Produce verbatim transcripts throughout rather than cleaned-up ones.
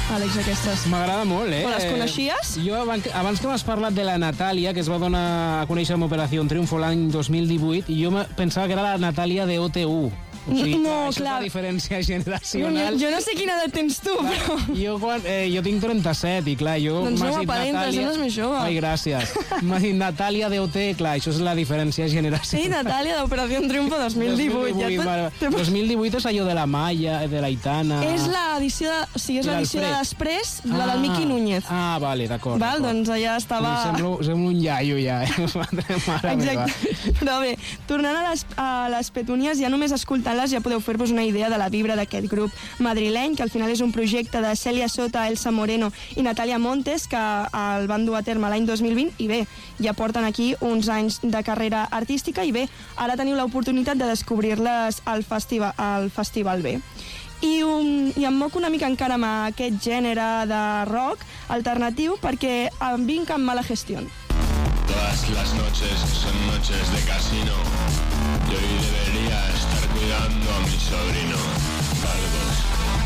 Àlex, aquestes? M'agrada molt, eh? O les coneixies? Jo, abans que m'has parlat de la Natàlia, que es va donar a conèixer amb Operació Triunfo l'any dos mil divuit, i jo pensava que era la Natàlia de O T U. O sigui, no, això clar. és la diferència generacional. Jo, jo no sé quina edat tens tu, però... Jo, quan, eh, jo tinc trenta-set i clar, jo... Doncs no m'aparentes, Natàlia... eres més jove. Ai, gràcies. M'ha dit Natàlia de O T, clar, això és la diferència generacional. Sí, Natàlia d'Operació Triunfo dos mil divuit. dos mil divuit, ja dos mil divuit és allò de la Maya, de la Itana... És l'edició de, o sigui, és l'edició de després, la del Ah, Miqui Núñez. Ah, vale, d'acord. Val, d'acord. doncs allà estava... Semblo, semblo un iaio ja, eh? Mare meva. Exacte. Però bé, tornant a les, a les Petunies, ja només escoltant-les ja podeu fer-vos una idea de la vibra d'aquest grup madrileny, que al final és un projecte de Cèlia Sota, Elsa Moreno i Natàlia Montes, que el van dur a terme l'any dos mil vint, i bé, ja porten aquí uns anys de carrera artística, i bé, ara teniu l'oportunitat de descobrir-les al festival, al Festival B. I, um, i em moc una mica encara amb aquest gènere de rock alternatiu, perquè em vinc amb Mala Gestión. Todas las noches son noches de casino y hoy debería estar cuidando a mi sobrino. Galgos.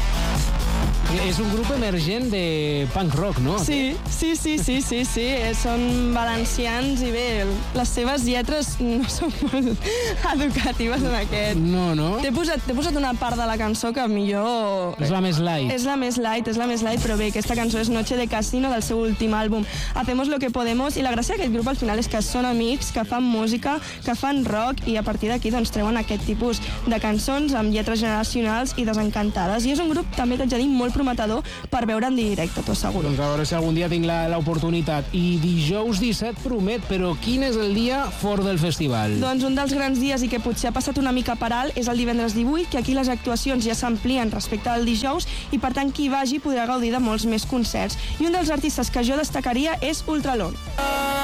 És un grup emergent de punk rock, no? Sí, sí, sí, sí, sí, sí. Són valencians i bé, les seves lletres no són molt educatives en aquest. No, no? T'he posat, t'he posat una part de la cançó que millor... És la més light. És la més light, és la més light, però bé, aquesta cançó és Noche de Casino, del seu últim àlbum Hacemos lo que podemos, i la gràcia d'aquest grup al final és que són amics, que fan música, que fan rock, i a partir d'aquí doncs treuen aquest tipus de cançons amb lletres generacionals i desencantades. I és un grup també que ja dic molt prometedor per veure en directe, t'ho asseguro. Doncs a veure si algun dia tinc l'oportunitat. I dijous disset promet, però quin és el dia fort del festival? Doncs un dels grans dies i que potser ha passat una mica per alt és el divendres divuit, que aquí les actuacions ja s'amplien respecte al dijous i per tant qui vagi podrà gaudir de molts més concerts. I un dels artistes que jo destacaria és Ultralon.